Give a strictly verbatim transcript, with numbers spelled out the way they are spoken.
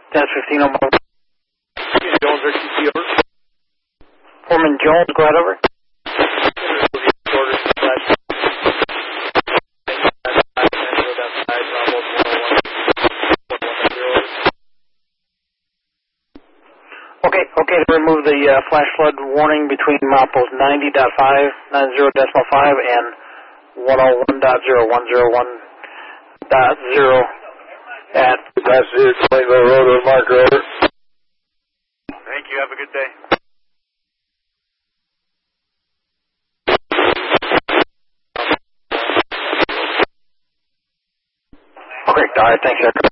ten fifteen on mobile. Jones, R T C, over. Foreman Jones, go ahead, over. Okay, okay to remove the uh, flash flood warning between milepost ninety point five, ninety point five, and one oh one point zero, one oh one point zero at Passenger Plainville Road with marker, over. Thank you, have a good day. Okay, all right, thanks, sir.